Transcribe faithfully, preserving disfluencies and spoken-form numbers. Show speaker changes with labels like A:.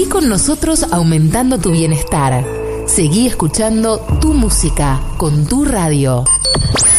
A: Seguí con nosotros aumentando tu bienestar. Seguí escuchando tu música con tu radio.